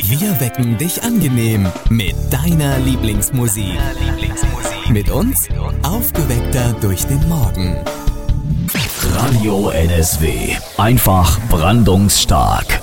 Wir wecken dich angenehm mit deiner Lieblingsmusik. Mit uns aufgeweckter durch den Morgen. Radio NSW. Einfach brandungsstark.